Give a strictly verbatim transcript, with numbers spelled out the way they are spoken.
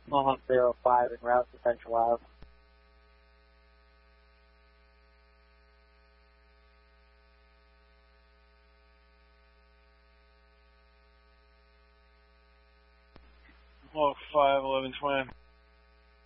Mohawk zero five en route to Central Ave. Mohawk five eleven twenty.